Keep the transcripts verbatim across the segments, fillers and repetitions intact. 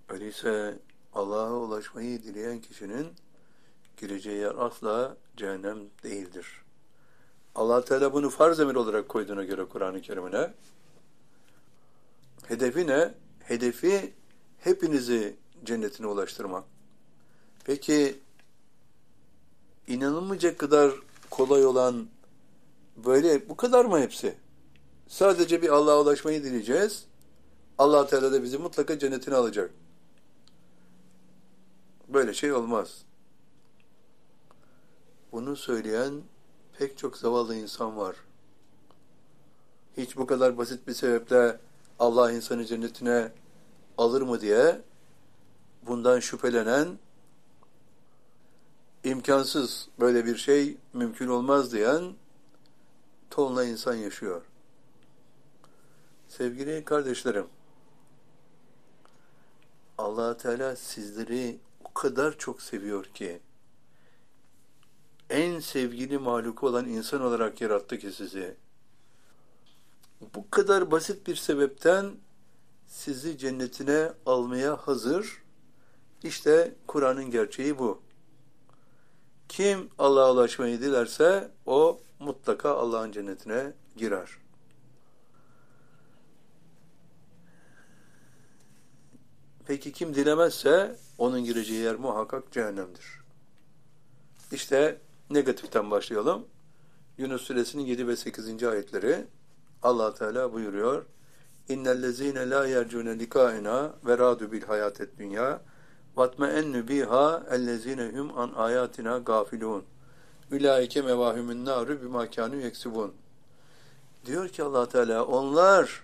Öyleyse Allah'a ulaşmayı dileyen kişinin gireceği yer asla cehennem değildir. Allah Teala bunu farz emir olarak koyduğuna göre Kur'an-ı Kerim'ine, hedefi ne? Hedefi hepinizi cennetine ulaştırmak. Peki inanılmayacak kadar kolay olan böyle bu kadar mı hepsi? Sadece bir Allah'a ulaşmayı dileyeceğiz. Allah Teala da bizi mutlaka cennetine alacak. Böyle şey olmaz. Bunu söyleyen pek çok zavallı insan var. Hiç bu kadar basit bir sebeple Allah insanı cennetine alır mı diye bundan şüphelenen, imkansız, böyle bir şey mümkün olmaz diyen tonla insan yaşıyor. Sevgili kardeşlerim, Allah Teala sizleri o kadar çok seviyor ki, en sevgili mahluku olan insan olarak yarattı ki sizi. Bu kadar basit bir sebepten sizi cennetine almaya hazır. İşte Kur'an'ın gerçeği bu. Kim Allah'a ulaşmayı dilerse o mutlaka Allah'ın cennetine girer. Peki kim dilemezse onun gireceği yer muhakkak cehennemdir. İşte negatiften başlayalım. Yunus Suresinin yedi ve sekizinci ayetleri. Allah Teala buyuruyor: İnnellezîne lâ yercûne likâina ve râdû bil hayâted dünyâ vatme'ennu biha ellezîne hum an ayatina gafilûn. Ulaike mevâhümün nâru bimâ kânû yeksibûn. Diyor ki Allah Teala, onlar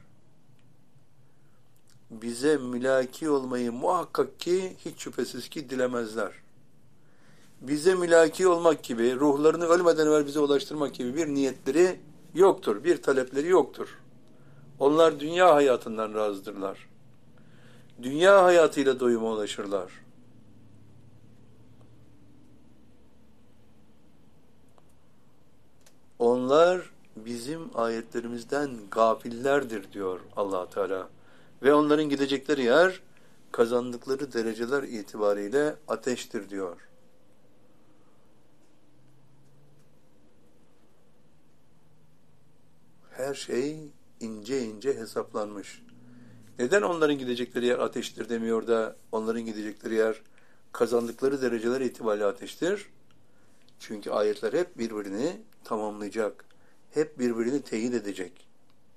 bize mülaki olmayı muhakkak ki hiç şüphesiz ki dilemezler. Bize mülaki olmak gibi, ruhlarını ölmeden evvel bize ulaştırmak gibi bir niyetleri yoktur, bir talepleri yoktur. Onlar dünya hayatından razıdırlar. Dünya hayatıyla doyuma ulaşırlar. Onlar bizim ayetlerimizden gafillerdir diyor Allah Teala. Ve onların gidecekleri yer kazandıkları dereceler itibariyle ateştir diyor. Her şey ince ince hesaplanmış. Neden onların gidecekleri yer ateştir demiyor da onların gidecekleri yer kazandıkları dereceler itibariyle ateştir? Çünkü ayetler hep birbirini tamamlayacak. Hep birbirini teyit edecek.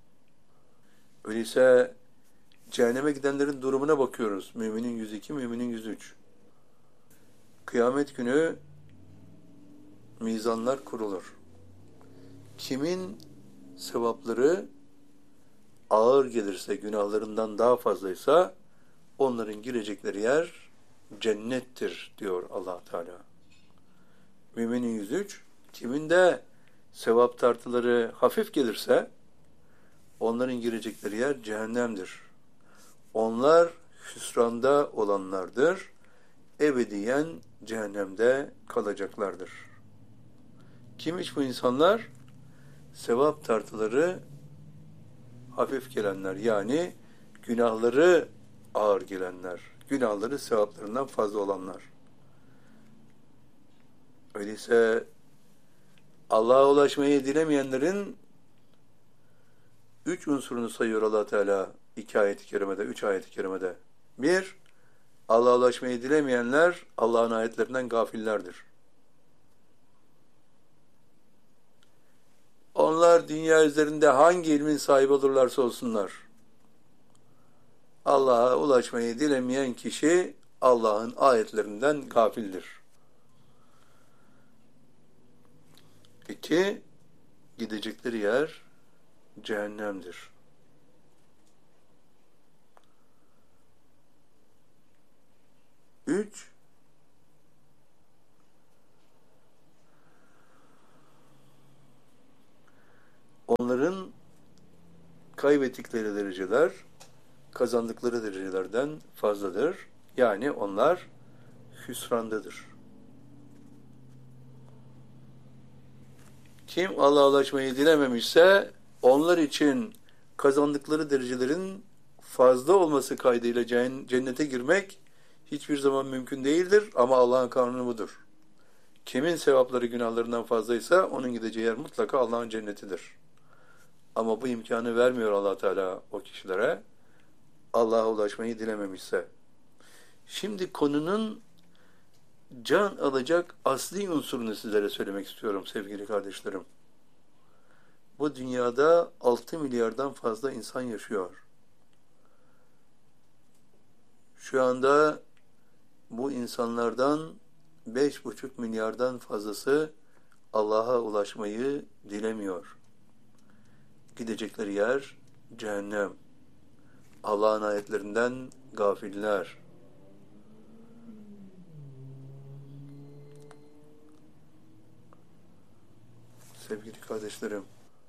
Öyleyse cehenneme gidenlerin durumuna bakıyoruz. Müminin yüz iki, müminin yüz üç. Kıyamet günü mizanlar kurulur. Kimin sevapları ağır gelirse, günahlarından daha fazlaysa onların girecekleri yer cennettir diyor Allah Teala. Müminin yüz üç, kimin de sevap tartıları hafif gelirse onların girecekleri yer cehennemdir. Onlar hüsranda olanlardır. Ebediyen cehennemde kalacaklardır. Kimmiş bu insanlar? Sevap tartıları hafif gelenler, yani günahları ağır gelenler, günahları sevaplarından fazla olanlar. Öyleyse Allah'a ulaşmayı dilemeyenlerin üç unsurunu sayıyor Allah Teala iki ayet-i kerimede, üç ayet-i kerimede. Bir, Allah'a ulaşmayı dilemeyenler Allah'ın ayetlerinden gafillerdir. Onlar dünya üzerinde hangi ilmin sahibi olurlarsa olsunlar, Allah'a ulaşmayı dilemeyen kişi Allah'ın ayetlerinden gafildir. İki, gidecekleri yer cehennemdir. Üç, onların kaybettikleri dereceler kazandıkları derecelerden fazladır. Yani onlar hüsrandadır. Kim Allah'a ulaşmayı dilememişse onlar için kazandıkları derecelerin fazla olması kaydıyla cennete girmek hiçbir zaman mümkün değildir ama Allah'ın kanunu budur. Kimin sevapları günahlarından fazlaysa onun gideceği yer mutlaka Allah'ın cennetidir. Ama bu imkanı vermiyor Allah Teala o kişilere. Allah'a ulaşmayı dilememişse. Şimdi konunun can alacak asli unsurunu sizlere söylemek istiyorum sevgili kardeşlerim. Bu dünyada altı milyardan fazla insan yaşıyor. Şu anda bu insanlardan beş buçuk milyardan fazlası Allah'a ulaşmayı dilemiyor. Gidecekleri yer cehennem. Allah'ın ayetlerinden gafiller. Sevgili kardeşlerim,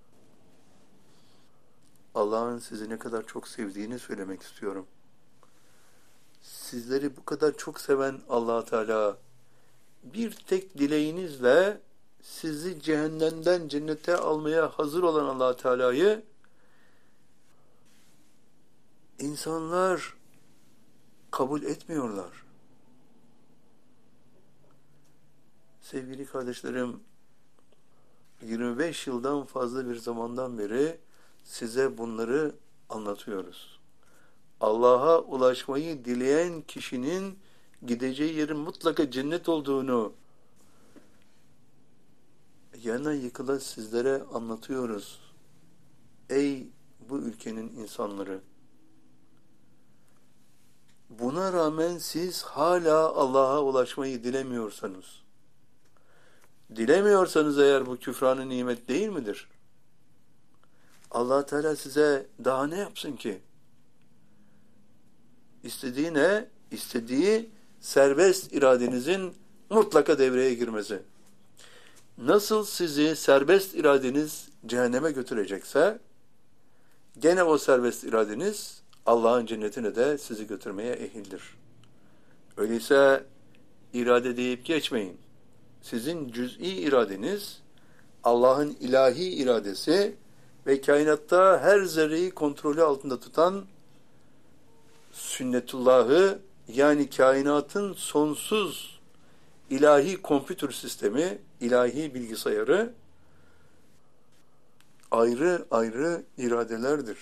Allah'ın sizi ne kadar çok sevdiğini söylemek istiyorum. Sizleri bu kadar çok seven Allah Teala bir tek dileğinizle sizi cehennemden cennete almaya hazır olan Allah Teala'yı insanlar kabul etmiyorlar. Sevgili kardeşlerim, yirmi beş yıldan fazla bir zamandan beri size bunları anlatıyoruz. Allah'a ulaşmayı dileyen kişinin gideceği yerin mutlaka cennet olduğunu yana yıkıla sizlere anlatıyoruz. Ey bu ülkenin insanları! Buna rağmen siz hala Allah'a ulaşmayı dilemiyorsanız, dilemiyorsanız eğer bu küfranı nimet değil midir? Allah Teala size daha ne yapsın ki? İstediği ne? İstediği serbest iradenizin mutlaka devreye girmesi. Nasıl sizi serbest iradeniz cehenneme götürecekse, gene o serbest iradeniz Allah'ın cennetine de sizi götürmeye ehildir. Öyleyse irade deyip geçmeyin. Sizin cüz'i iradeniz, Allah'ın ilahi iradesi ve kainatta her zerreyi kontrolü altında tutan sünnetullahı, yani kainatın sonsuz ilahi kompütür sistemi, ilahi bilgisayarı ayrı ayrı iradelerdir.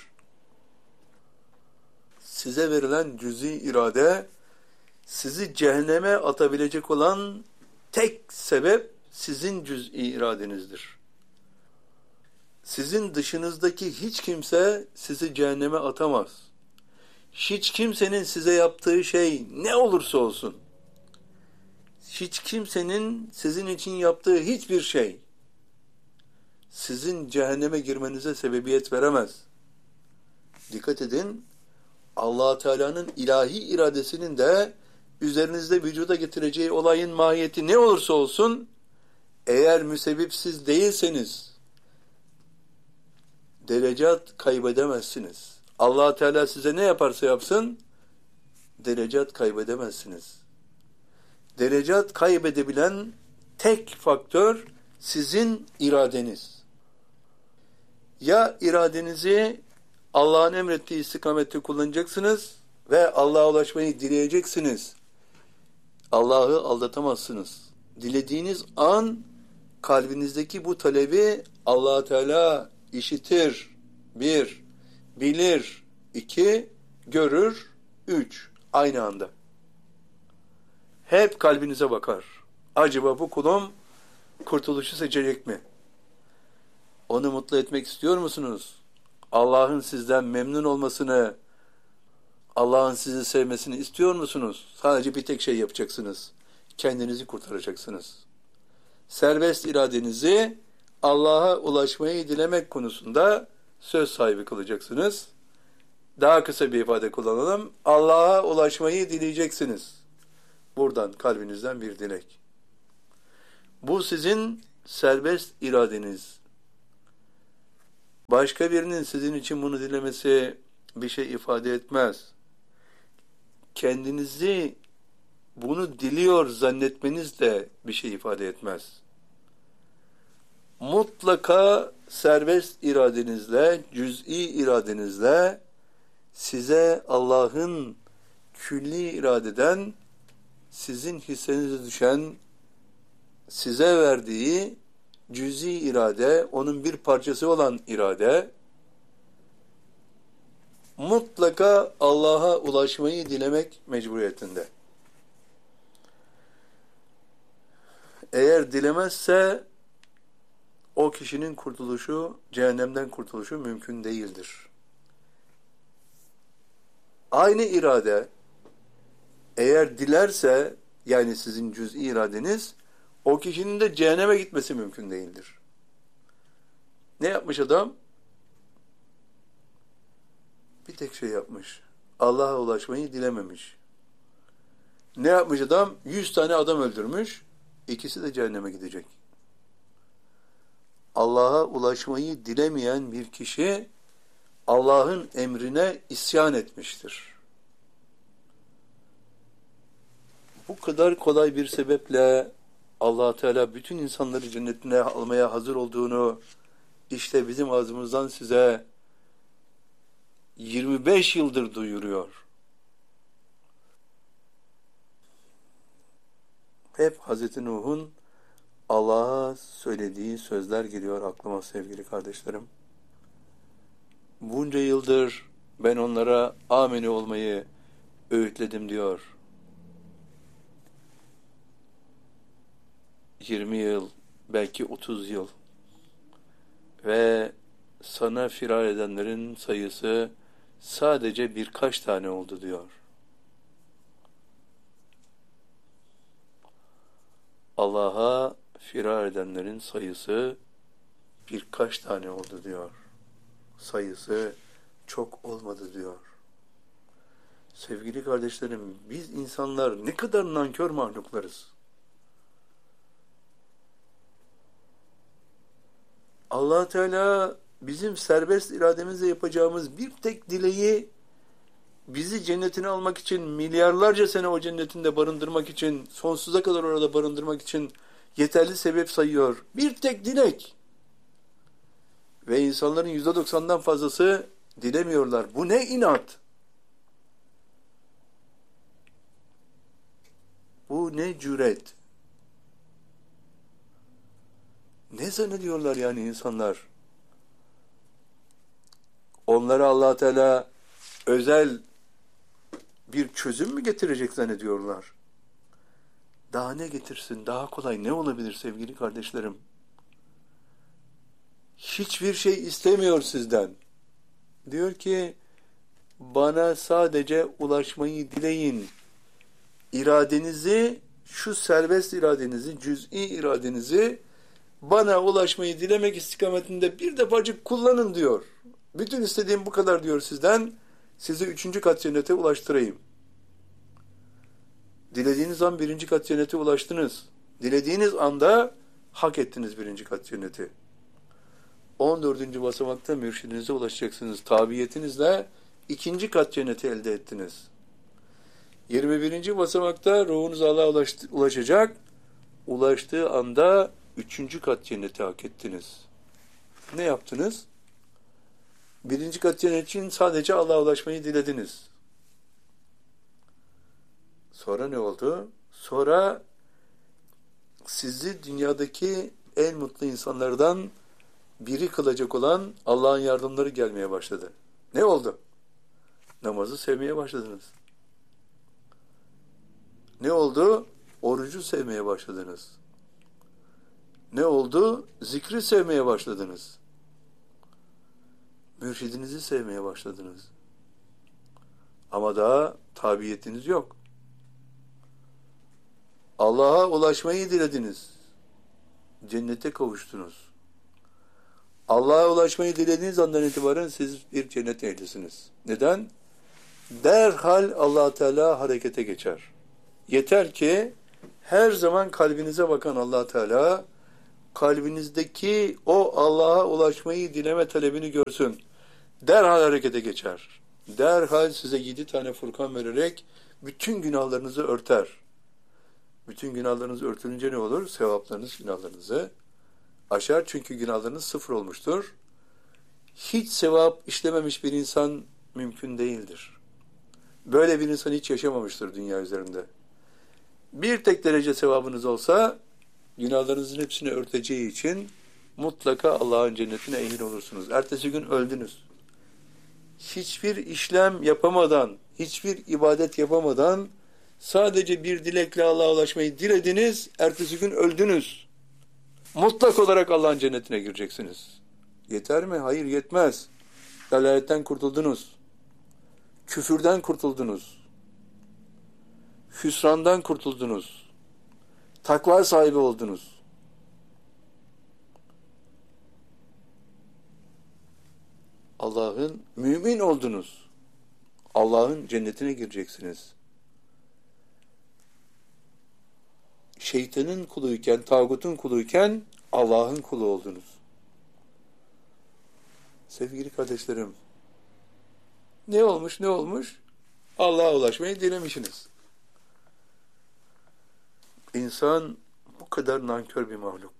Size verilen cüz'i irade, sizi cehenneme atabilecek olan tek sebep sizin cüz'i iradenizdir. Sizin dışınızdaki hiç kimse sizi cehenneme atamaz. Hiç kimsenin size yaptığı şey ne olursa olsun, hiç kimsenin sizin için yaptığı hiçbir şey sizin cehenneme girmenize sebebiyet veremez. Dikkat edin, Allah Teala'nın ilahi iradesinin de üzerinizde vücuda getireceği olayın mahiyeti ne olursa olsun, eğer müsebbipsiz değilseniz derecat kaybedemezsiniz. Allah Teala size ne yaparsa yapsın, derecat kaybedemezsiniz. Derecat kaybedebilen tek faktör sizin iradeniz. Ya iradenizi Allah'ın emrettiği istikamette kullanacaksınız ve Allah'a ulaşmayı dileyeceksiniz. Allah'ı aldatamazsınız. Dilediğiniz an kalbinizdeki bu talebi Allah Teala işitir. Bir, bilir. İki, görür. Üç, aynı anda. Hep kalbinize bakar. Acaba bu kulum kurtuluşu seçecek mi? Onu mutlu etmek istiyor musunuz? Allah'ın sizden memnun olmasını, Allah'ın sizi sevmesini istiyor musunuz? Sadece bir tek şey yapacaksınız. Kendinizi kurtaracaksınız. Serbest iradenizi Allah'a ulaşmayı dilemek konusunda söz sahibi kılacaksınız. Daha kısa bir ifade kullanalım. Allah'a ulaşmayı dileyeceksiniz. Buradan, kalbinizden bir dilek. Bu sizin serbest iradeniz. Başka birinin sizin için bunu dilemesi bir şey ifade etmez. Kendinizi bunu diliyor zannetmeniz de bir şey ifade etmez. Mutlaka serbest iradenizle, cüz'i iradenizle size Allah'ın külli iradeden sizin hissenize düşen, size verdiği cüz'i irade, onun bir parçası olan irade, mutlaka Allah'a ulaşmayı dilemek mecburiyetinde. Eğer dilemezse o kişinin kurtuluşu, cehennemden kurtuluşu mümkün değildir. Aynı irade eğer dilerse, yani sizin cüz'i iradeniz, o kişinin de cehenneme gitmesi mümkün değildir. Ne yapmış adam? Bir tek şey yapmış. Allah'a ulaşmayı dilememiş. Ne yapmış adam? Yüz tane adam öldürmüş. İkisi de cehenneme gidecek. Allah'a ulaşmayı dilemeyen bir kişi Allah'ın emrine isyan etmiştir. Bu kadar kolay bir sebeple Allah Teala bütün insanları cennetine almaya hazır olduğunu işte bizim ağzımızdan size yirmi beş yıldır duyuruyor. Hep Hazreti Nuh'un Allah'a söylediği sözler geliyor aklıma sevgili kardeşlerim. Bunca yıldır ben onlara ameni olmayı öğütledim diyor. yirmi yıl, belki otuz yıl. Ve sana firar edenlerin sayısı sadece birkaç tane oldu diyor. Allah'a firar edenlerin sayısı birkaç tane oldu diyor. Sayısı çok olmadı diyor. Sevgili kardeşlerim, biz insanlar ne kadar nankör mahluklarız. Allah Teala bizim serbest irademizle yapacağımız bir tek dileği bizi cennetine almak için, milyarlarca sene o cennetinde barındırmak için, sonsuza kadar orada barındırmak için yeterli sebep sayıyor. Bir tek dilek. Ve insanların yüzde doksandan fazlası dilemiyorlar. Bu ne inat? Bu ne cüret? Ne zannediyorlar yani insanlar? Onlara Allah Teala özel bir çözüm mü getirecek zannediyorlar? Daha ne getirsin? Daha kolay ne olabilir sevgili kardeşlerim? Hiçbir şey istemiyor sizden. Diyor ki, bana sadece ulaşmayı dileyin. İradenizi, şu serbest iradenizi, cüz'i iradenizi bana ulaşmayı dilemek istikametinde bir defacık kullanın diyor. Bütün istediğim bu kadar diyor sizden. Sizi üçüncü kat cennete ulaştırayım. Dilediğiniz an birinci kat cennete ulaştınız. Dilediğiniz anda hak ettiniz birinci kat cenneti. on dördüncü basamakta mürşidinize ulaşacaksınız. Tabiyetinizle ikinci kat cenneti elde ettiniz. yirmi birinci basamakta ruhunuz Allah'a ulaşacak. Ulaştığı anda üçüncü kat cenneti hak ettiniz. Ne yaptınız? Birinci kat cennet için sadece Allah'a ulaşmayı dilediniz. Sonra ne oldu? Sonra sizi dünyadaki en mutlu insanlardan biri kılacak olan Allah'ın yardımları gelmeye başladı. Ne oldu? Namazı sevmeye başladınız. Ne oldu? Orucu sevmeye başladınız. Ne oldu? Zikri sevmeye başladınız. Mürşidinizi sevmeye başladınız. Ama daha tabiyetiniz yok. Allah'a ulaşmayı dilediniz. Cennete kavuştunuz. Allah'a ulaşmayı dilediğiniz andan itibaren siz bir cennet ehlisiniz. Neden? Derhal Allah Teala harekete geçer. Yeter ki her zaman kalbinize bakan Allah Teala kalbinizdeki o Allah'a ulaşmayı dileme talebini görsün. Derhal harekete geçer. Derhal size yedi tane Furkan vererek bütün günahlarınızı örter. Bütün günahlarınız örtülünce ne olur? Sevaplarınız günahlarınızı aşar. Çünkü günahlarınız sıfır olmuştur. Hiç sevap işlememiş bir insan mümkün değildir. Böyle bir insan hiç yaşamamıştır dünya üzerinde. Bir tek derece sevabınız olsa, günahlarınızın hepsini örteceği için mutlaka Allah'ın cennetine ehil olursunuz. Ertesi gün öldünüz. Hiçbir işlem yapamadan, hiçbir ibadet yapamadan, sadece bir dilekle Allah'a ulaşmayı dilediniz, ertesi gün öldünüz. Mutlak olarak Allah'ın cennetine gireceksiniz. Yeter mi? Hayır, yetmez. Dalaletten kurtuldunuz. Küfürden kurtuldunuz. Hüsrandan kurtuldunuz. Takva sahibi oldunuz. Allah'ın mümin oldunuz. Allah'ın cennetine gireceksiniz. Şeytanın kuluyken, tağutun kuluyken Allah'ın kulu oldunuz. Sevgili kardeşlerim, ne olmuş, ne olmuş? Allah'a ulaşmayı dilemişsiniz. İnsan bu kadar nankör bir mahluk.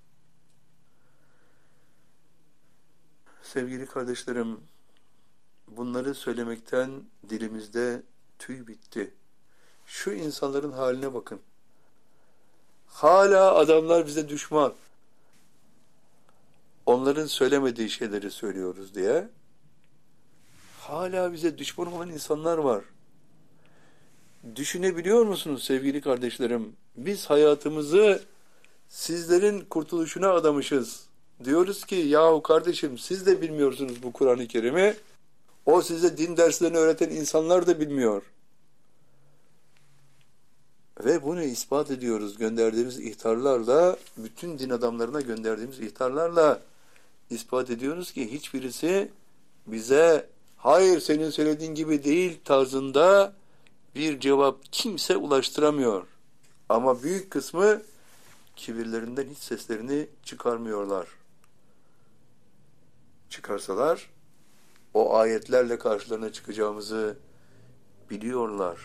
Sevgili kardeşlerim, bunları söylemekten dilimizde tüy bitti. Şu insanların haline bakın. Hala adamlar bize düşman. Onların söylemediği şeyleri söylüyoruz diye. Hala bize düşman olan insanlar var. Düşünebiliyor musunuz sevgili kardeşlerim? Biz hayatımızı sizlerin kurtuluşuna adamışız. Diyoruz ki yahu kardeşim siz de bilmiyorsunuz bu Kur'an-ı Kerim'i. O size din derslerini öğreten insanlar da bilmiyor. Ve bunu ispat ediyoruz gönderdiğimiz ihtarlarla, bütün din adamlarına gönderdiğimiz ihtarlarla ispat ediyoruz ki hiçbirisi bize hayır senin söylediğin gibi değil tarzında bir cevap kimse ulaştıramıyor. Ama büyük kısmı kibirlerinden hiç seslerini çıkarmıyorlar. Çıkarsalar o ayetlerle karşılarına çıkacağımızı biliyorlar.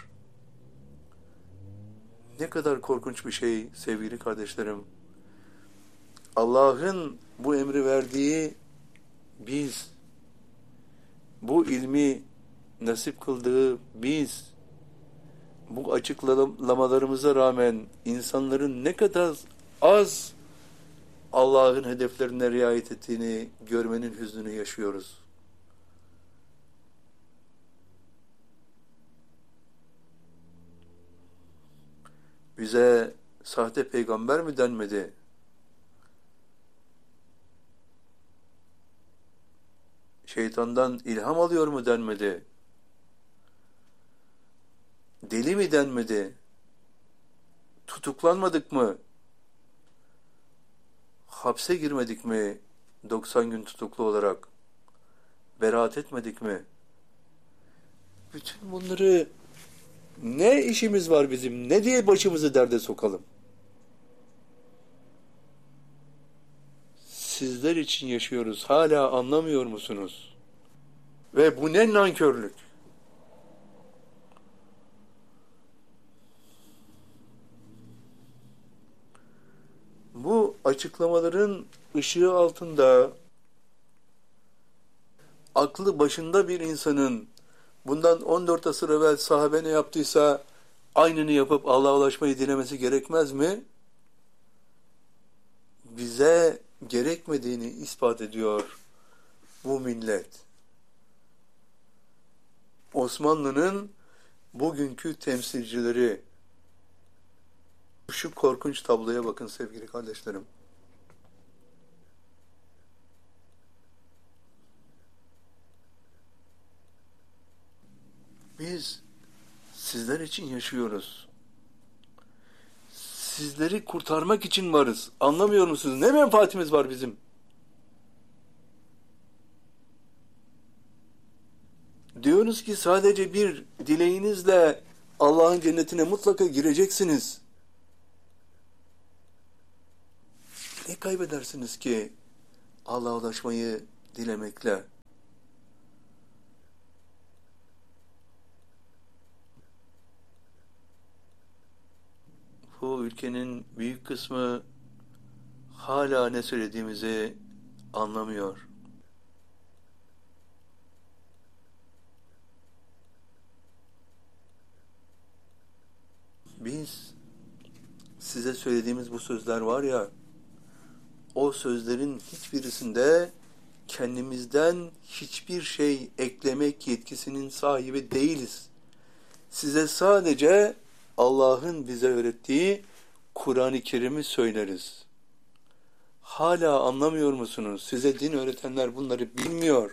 Ne kadar korkunç bir şey sevgili kardeşlerim. Allah'ın bu emri verdiği biz, bu ilmi nasip kıldığı biz, bu açıklamalarımıza rağmen insanların ne kadar az Allah'ın hedeflerine riayet ettiğini görmenin hüznünü yaşıyoruz. Bize sahte peygamber mi denmedi? Şeytandan ilham alıyor mu denmedi? Deli mi denmedi? Tutuklanmadık mı? Hapse girmedik mi? doksan gün tutuklu olarak. Beraat etmedik mi? Bütün bunları ne işimiz var bizim? Ne diye başımızı derde sokalım? Sizler için yaşıyoruz. Hala anlamıyor musunuz? Ve bu ne nankörlük? Bu açıklamaların ışığı altında aklı başında bir insanın bundan on dört asır evvel sahabe ne yaptıysa aynını yapıp Allah'a ulaşmayı dilemesi gerekmez mi? Bize gerekmediğini ispat ediyor bu millet. Osmanlı'nın bugünkü temsilcileri. Şu korkunç tabloya bakın sevgili kardeşlerim. Biz sizler için yaşıyoruz. Sizleri kurtarmak için varız. Anlamıyor musunuz? Ne menfaatimiz var bizim? Diyoruz ki sadece bir dileğinizle Allah'ın cennetine mutlaka gireceksiniz. Ne kaybedersiniz ki Allah'a ulaşmayı dilemekle? Bu ülkenin büyük kısmı hala ne söylediğimizi anlamıyor. Biz size söylediğimiz bu sözler var ya, o sözlerin hiçbirisinde kendimizden hiçbir şey eklemek yetkisinin sahibi değiliz. Size sadece Allah'ın bize öğrettiği Kur'an-ı Kerim'i söyleriz. Hala anlamıyor musunuz? Size din öğretenler bunları bilmiyor.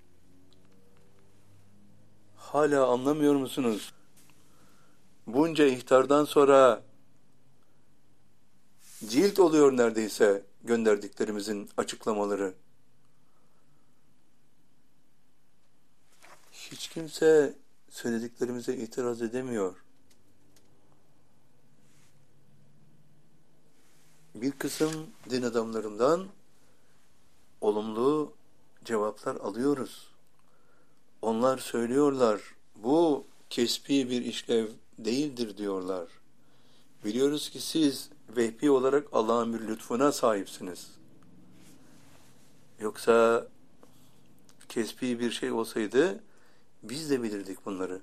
Hala anlamıyor musunuz? Bunca ihtardan sonra cilt oluyor neredeyse gönderdiklerimizin açıklamaları. Hiç kimse söylediklerimize itiraz edemiyor. Bir kısım din adamlarından olumlu cevaplar alıyoruz. Onlar söylüyorlar, bu kesbi bir işlev değildir diyorlar. Biliyoruz ki siz vehbi olarak Allah'ın bir lütfuna sahipsiniz. Yoksa kesbi bir şey olsaydı biz de bilirdik bunları.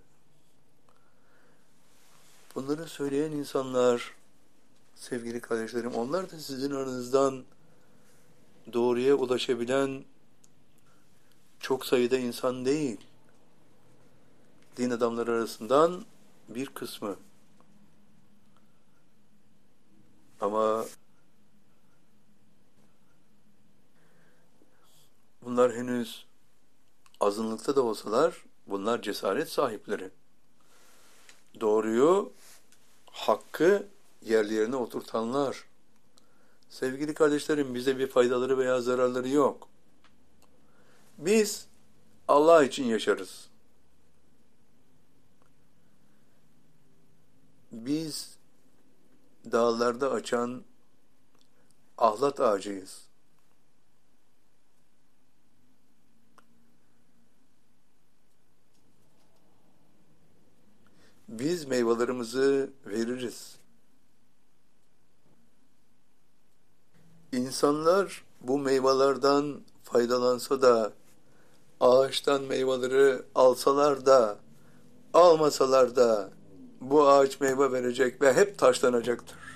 Bunları söyleyen insanlar, sevgili kardeşlerim, onlar da sizin aranızdan doğruya ulaşabilen çok sayıda insan değil. Din adamları arasından bir kısmı. Ama bunlar henüz azınlıkta da olsalar, bunlar cesaret sahipleri. Doğruyu, hakkı yerli yerine oturtanlar. Sevgili kardeşlerim, bize bir faydaları veya zararları yok. Biz Allah için yaşarız. Biz dağlarda açan ahlat ağacıyız. Biz meyvelerimizi veririz. İnsanlar bu meyvelerden faydalansa da, ağaçtan meyveleri alsalar da, almasalar da, bu ağaç meyve verecek ve hep taşlanacaktır.